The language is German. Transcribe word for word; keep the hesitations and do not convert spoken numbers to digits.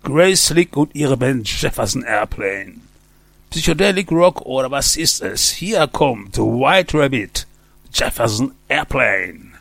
Grace Slick und ihre Band Jefferson Airplane. Psychedelic Rock oder was ist es? Hier kommt White Rabbit, Jefferson Airplane.